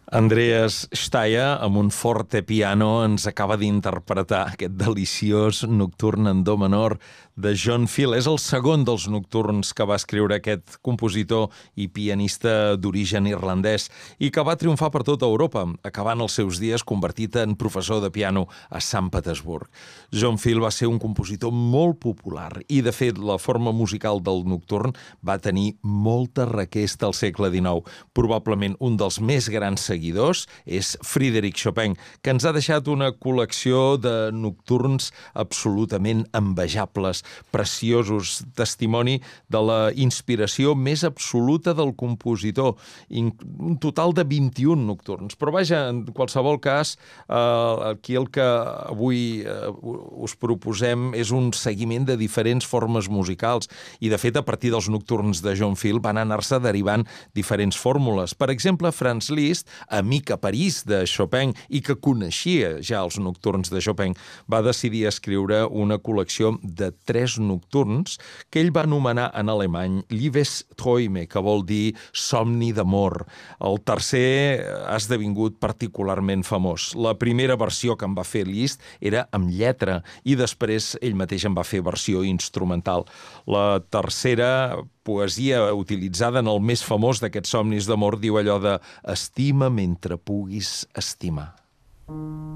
Andreas Staya, amb un forte piano, ens acaba d'interpretar aquest deliciós nocturn en do menor de John Field. És el segon dels nocturns que va escriure aquest compositor i pianista d'origen irlandès i que va triomfar per tota Europa, acabant els seus dies convertit en professor de piano a Sant Petersburg. John Field va ser un compositor molt popular i, de fet, la forma musical del nocturn va tenir molta requesta al segle XIX. Probablement un dels més grans seguidors és Frédéric Chopin, que ens ha deixat una col·lecció de nocturns absolutament envejables, preciosos, testimoni de la inspiració més absoluta del compositor. Un total de 21 nocturns. Però vaja, en qualsevol cas, aquí el que avui us proposem és un seguiment de diferents formes musicals i, de fet, a partir dels nocturns de John Field van anar-se derivant diferents fórmules. Per exemple, Franz Liszt, amic a París de Chopin i que coneixia ja els nocturns de Chopin, va decidir escriure una col·lecció de 3 nocturns que ell va anomenar en alemany Liebesträume, que vol dir somni d'amor. El tercer ha esdevingut particularment famós. La primera versió que en va fer Liszt era amb lletra i després ell mateix en va fer versió instrumental. La tercera poesia utilitzada en el més famós d'aquests somnis d'amor diu allò de «estima mentre puguis estimar».